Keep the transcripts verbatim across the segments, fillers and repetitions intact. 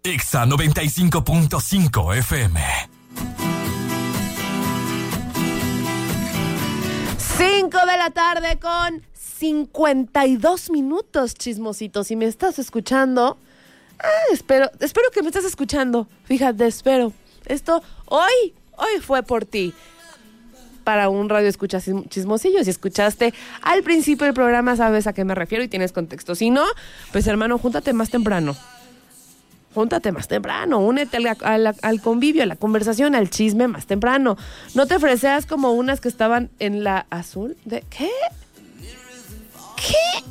Exa noventa y cinco punto cinco F M. cinco de la tarde con cincuenta y dos minutos, chismositos. Si me estás escuchando, ah, espero, espero que me estés escuchando. Fíjate, espero. Esto hoy, hoy fue por ti. Para un radio escucha chismosillo. Si escuchaste al principio del programa, sabes a qué me refiero y tienes contexto. Si no, pues hermano, júntate más temprano. Júntate más temprano, únete al, al, al convivio, a la conversación, al chisme más temprano. No te ofreces como unas que estaban en la azul. ¿De qué? ¿Qué?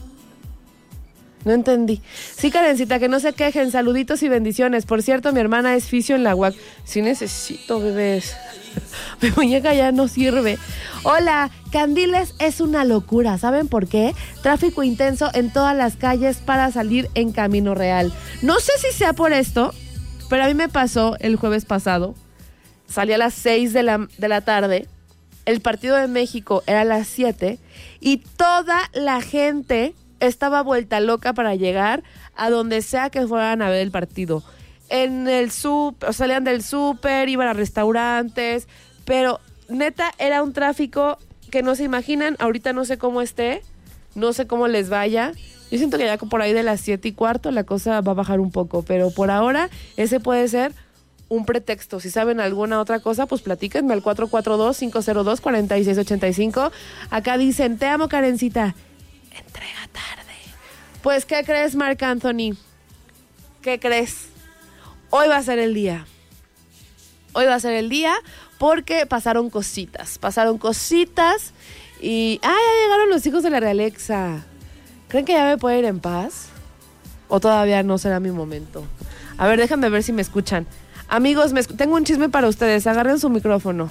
No entendí. Sí, Karencita, que no se quejen. Saluditos y bendiciones. Por cierto, mi hermana es fisio en la U A C. Sí necesito, bebés. Mi muñeca ya no sirve. Hola, Candiles es una locura. ¿Saben por qué? Tráfico intenso en todas las calles para salir en Camino Real. No sé si sea por esto, pero a mí me pasó el jueves pasado. Salí a las seis de la, de la tarde. El partido de México era a las siete. Y toda la gente estaba vuelta loca para llegar a donde sea que fueran a ver el partido. En el súper, salían del súper, iban a restaurantes, pero neta era un tráfico que no se imaginan. Ahorita no sé cómo esté, no sé cómo les vaya. Yo siento que ya por ahí de las siete y cuarto la cosa va a bajar un poco, pero por ahora ese puede ser un pretexto. Si saben alguna otra cosa, pues platíquenme al cuatro cuatro dos, cinco cero dos, cuatro seis ocho cinco. Acá dicen, te amo, Karencita. Entrega tarde. Pues, ¿qué crees, Marc Anthony? ¿Qué crees? Hoy va a ser el día. Hoy va a ser el día porque pasaron cositas. Pasaron cositas y... ¡Ah, ya llegaron los hijos de la Realexa! ¿Creen que ya me puedo ir en paz? ¿O todavía no será mi momento? A ver, déjenme ver si me escuchan. Amigos, me escu- tengo un chisme para ustedes. Agarren su micrófono.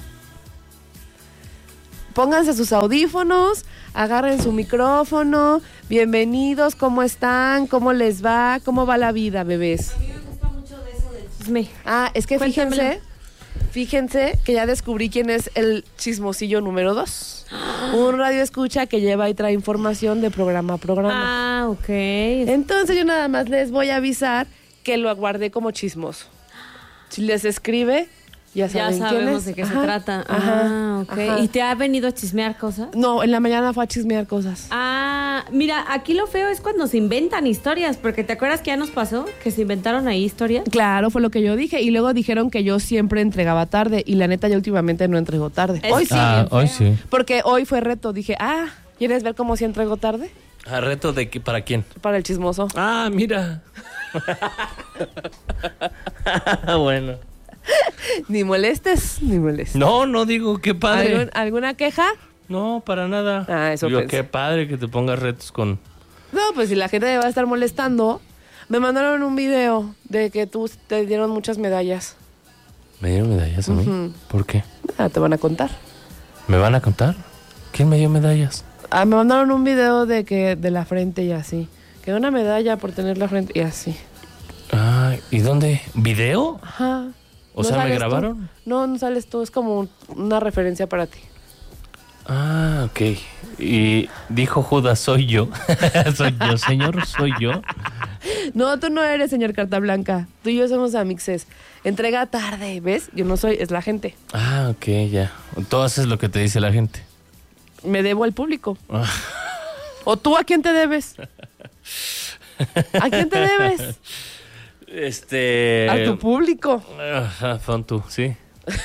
Pónganse sus audífonos, agarren su micrófono. Bienvenidos, ¿cómo están? ¿Cómo les va? ¿Cómo va la vida, bebés? Me. Ah, es que Cuéntamelo. fíjense, fíjense que ya descubrí quién es el chismosillo número dos. Un radio escucha que lleva y trae información de programa a programa. Ah, ok. Entonces yo nada más les voy a avisar que lo aguardé como chismoso. Si les escribe, ya Ya saben quién sabemos es. de qué Ajá, se trata. Ajá, Ah, ok. ajá. ¿Y te ha venido a chismear cosas? No, en la mañana fue a chismear cosas. Ah, mira, aquí lo feo es cuando se inventan historias, porque ¿te acuerdas que ya nos pasó? Que se inventaron ahí historias. Claro, fue lo que yo dije. Y luego dijeron que yo siempre entregaba tarde. Y la neta, yo últimamente no entrego tarde. Es Hoy sí. Ah, hoy sí. Porque hoy fue reto. Dije, ah, ¿quieres ver cómo sí entrego tarde? ¿A reto de qué, para quién? Para el chismoso. Ah, mira. Bueno. Ni molestes, ni molestes. No, no digo qué padre. ¿Algún- ¿Alguna queja? No, para nada. Ah, eso Digo, pensé. qué padre que te pongas retos con... No, pues si la gente va a estar molestando. Me mandaron un video de que tú te dieron muchas medallas. ¿Me dieron medallas a mí? Ujú. ¿Por qué? Ah, te van a contar. ¿Me van a contar? ¿Quién me dio medallas? Ah, me mandaron un video de que de la frente y así. Que una medalla por tener la frente y así. Ah, ¿y dónde? ¿Video? Ajá. O ¿No sea, ¿me sales tú? grabaron? No, no sales tú. Es como un- una referencia para ti. Ah, ok. Y dijo Judas, soy yo. Soy yo, señor, soy yo. No, tú no eres, señor Carta Blanca. Tú y yo somos amixes. Entrega tarde, ¿ves? Yo no soy, es la gente. Ah, ok, ya. Todo eso es lo que te dice la gente. Me debo al público. Ah. ¿O tú a quién te debes? ¿A quién te debes? Este... A tu público. Ajá, pon tú, sí.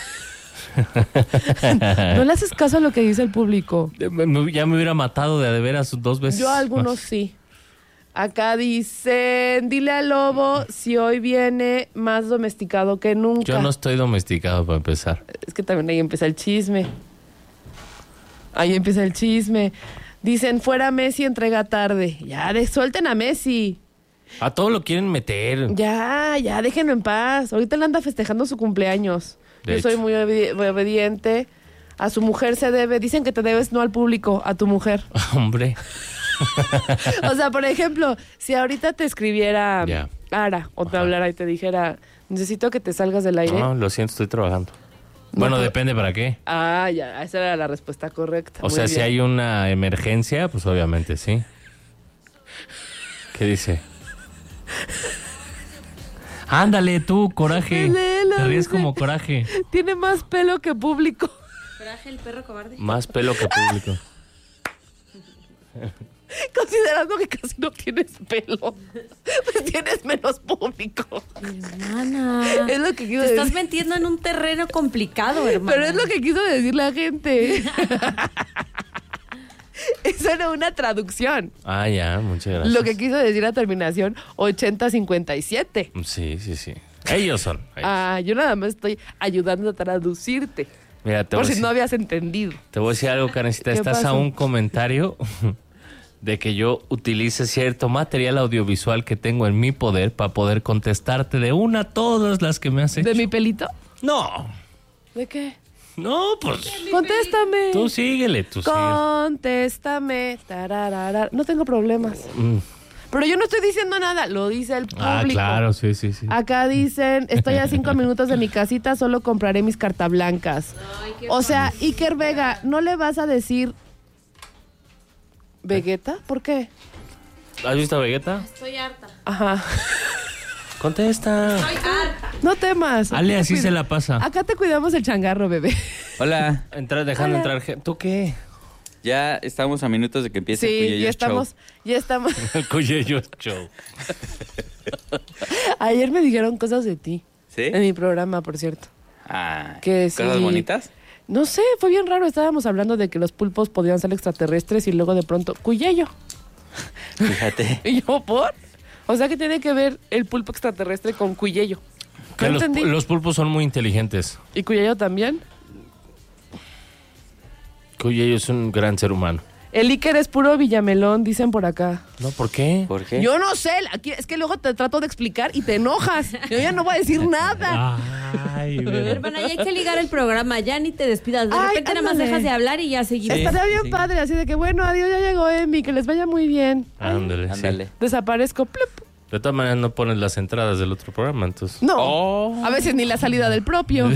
No le haces caso a lo que dice el público. Me- me- Ya me hubiera matado de a de veras dos veces. Yo a algunos más. sí. Acá dicen, dile al lobo si hoy viene más domesticado que nunca. Yo no estoy domesticado para empezar. Es que también ahí empieza el chisme. Ahí empieza el chisme. Dicen, fuera Messi, entrega tarde. Ya, de, suelten a Messi. A todo lo quieren meter. Ya, ya, déjenlo en paz. Ahorita él anda festejando su cumpleaños. De Yo soy hecho. muy obedi- muy obediente. A su mujer se debe. Dicen que te debes no al público, a tu mujer. Hombre. O sea, por ejemplo, si ahorita te escribiera Ya. Ara o te Ajá. hablara y te dijera, necesito que te salgas del aire. No, lo siento, estoy trabajando. Bueno, pero- depende para qué. Ah, ya, esa era la respuesta correcta. O Muy sea, si bien. hay una emergencia, pues obviamente sí. ¿Qué dice? Ándale, tú, Coraje. Lela, Te ríes dice, como Coraje. Tiene más pelo que público. Coraje, el perro cobarde. Más pelo que público. Considerando que casi no tienes pelo, pues tienes menos público. Hermana. Es lo que quiso Te estás decir. metiendo en un terreno complicado, hermana. Pero es lo que quiso decir la gente. Eso era una traducción. Ah, ya, muchas gracias. Lo que quiso decir a terminación ochenta cincuenta y siete. Sí, sí, sí. Ellos son. ellos. Ah, yo nada más estoy ayudando a traducirte. Mira, te Por voy, si a decir, no habías entendido. te voy a decir algo, Karencita. ¿Qué Estás a pasó? un comentario de que yo utilice cierto material audiovisual que tengo en mi poder para poder contestarte de una a todas las que me has hecho. ¿De mi pelito? No, ¿De qué? no, pues Contéstame. tú síguele, tú síguele. Contéstame. Tararara. No tengo problemas. Mm. Pero yo no estoy diciendo nada, lo dice el público. Ah, claro, sí, sí, sí. Acá dicen, estoy a cinco minutos de mi casita, solo compraré mis cartablancas. Ay, qué O sea, Iker Vega, ¿no le vas a decir Vegeta? ¿Por qué? ¿Has visto a Vegeta? Estoy harta. Ajá. Contesta. Estoy harta. No temas. Ale, Acá así te se cuida- la pasa. Acá te cuidamos el changarro, bebé. Hola, Entra, dejando Hola. entrar. gen- ¿Tú qué? ya estamos a minutos de que empiece Sí, el Cuyello ya estamos, Show. ya estamos. El Cuyello Show. Ayer me dijeron cosas de ti. ¿Sí? En mi programa, por cierto. Ah, Que ¿cosas sí. bonitas? No sé, fue bien raro. Estábamos hablando de que los pulpos podían ser extraterrestres y luego de pronto, Cuyello. Fíjate. Y yo, ¿por? O sea, que tiene que ver el pulpo extraterrestre con Cuyello. Que No los, entendí. los pulpos son muy inteligentes. ¿Y Cuyello también? Cuyello es un gran ser humano. El Iker es puro Villamelón, dicen por acá. ¿No? ¿Por qué? ¿Por qué? Yo no sé, aquí- es que luego te trato de explicar y te enojas. Yo ya no voy a decir nada. Ay, mira. Hermana, ya hay que ligar el programa, ya ni te despidas. De Ay, repente nada más ándale. dejas de hablar y ya seguimos. Sí. Estaría bien sí. padre, así de que bueno, adiós, ya llegó Emi, que les vaya muy bien. Ándale, sí. Ándale. Desaparezco. plup. De todas maneras no pones las entradas del otro programa, entonces. No, Oh. a veces ni la salida del propio.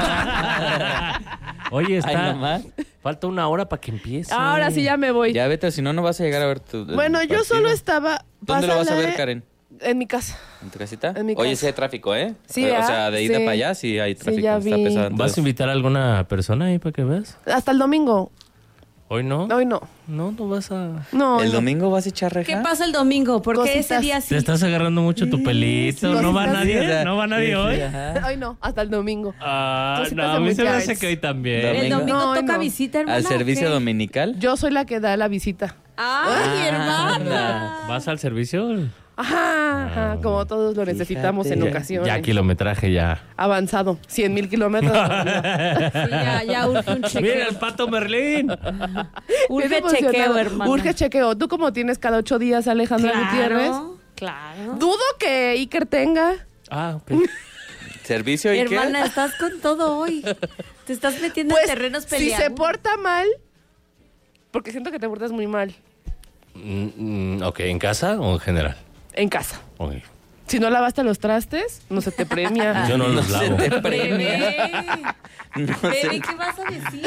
Oye, Ay, está. nomás. Falta una hora para que empiece. Ahora sí ya me voy. Ya vete, si no, no vas a llegar a ver tu. Bueno, el yo partido. solo estaba... ¿Dónde lo vas a pásala, ver, eh, Karen? En mi casa. ¿En tu casita? En mi Oye, casa. sí hay tráfico, ¿eh? Sí, O ¿verdad? sea, de ida Sí. para allá sí hay Sí, tráfico. ya Está vi. pesado. ¿Vas a entonces- invitar a alguna persona ahí para que veas? Hasta el domingo. ¿Hoy no? Hoy no. No, no vas a... No, ¿El no. domingo vas a echar reja? ¿Qué pasa el domingo? Porque Cositas. ese día sí. Te estás agarrando mucho tu pelito. sí, ¿No va cositas. nadie? O sea, ¿No va nadie sí, hoy? sí, ajá. Hoy no, hasta el domingo. Ah, Cositas no, a de mí se me muchachos. hace que hoy también. El Domingo. domingo No, toca no. visita, hermana. ¿Al ¿o servicio qué? dominical? Yo soy la que da la visita. Ay, hermana. Anda. ¿Vas al servicio? Ajá, ajá, como todos lo necesitamos en Fíjate. ocasiones. Ya kilometraje ya. Avanzado, cien mil kilómetros. Sí, ya, ya urge un chequeo. Mira el pato Merlín. Urge Bien emocionado. chequeo, hermana. Urge chequeo. ¿Tú cómo tienes cada ocho días, Alejandra Gutiérrez? Claro, claro. Dudo que Iker tenga. Ah, ok. ¿Servicio y qué? Hermana, estás con todo hoy. Te estás metiendo Pues, en terrenos si peleados. se porta mal, porque siento que te portas muy mal Mm, mm, ok, ¿en casa o en general? en casa. Ok. Si no lavaste los trastes, no se te premia. Yo no los se lavo. te Bebé, premia. No bebé, sé. ¿qué vas a decir?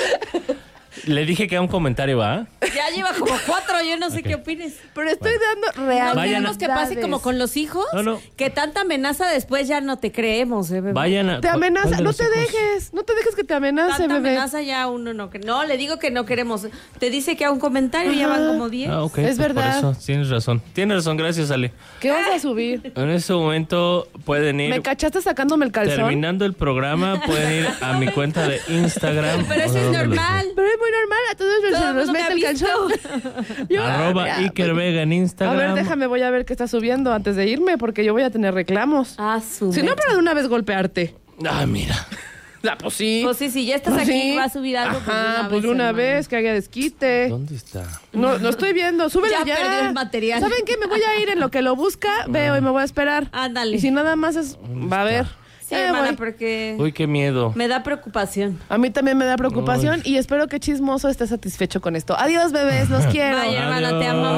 Le dije que a un comentario va. Ya lleva como cuatro, yo no sé Ok. qué opines. Pero estoy dando real. No Vayan queremos que pase como con los hijos, No, no. que tanta amenaza después ya no te creemos, eh, bebé. Vayan a. Te amenaza, ¿cuál de no los te hijos? dejes, no te dejes que te amenace, Tanta bebé. amenaza ya uno no cree. No, le digo que no queremos. Te dice que a un comentario ya van como diez. Ah, ok. Es pues verdad. Por eso, tienes razón. Tienes razón, gracias, Ale. ¿Qué vas a subir? En este momento pueden ir. Me cachaste sacándome el calzón. Terminando el programa, pueden ir a mi cuenta de Instagram. Pero eso O sea, es ¿dónde los- normal. Pero es muy normal, a todos Todo se el nos mundo me mete ha el visto. calzón. Yo- Arroba ya, Iker Vega en A Instagram. ver, déjame, voy a ver qué está subiendo antes de irme, porque yo voy a tener reclamos. Ah, su Si no, mecha. para de una vez golpearte. Ah, mira. Ah, pues sí. Pues sí, si ya estás Pues aquí sí. va a subir algo. Ajá, pues de una hermana. vez, que haya desquite. ¿Dónde está? No, no estoy viendo, súbelo Ya ya. perdió el material. ¿Saben qué? Me voy a ir en lo que lo busca, veo y me voy a esperar. Ándale. Y si nada más es, va a ver. Sí, Ya me hermana, voy. porque Uy, qué miedo. me da preocupación. A mí también me da preocupación y espero que Chismoso esté satisfecho con esto. Adiós, bebés, los quiero. Vaya, hermana, te Adiós. amamos.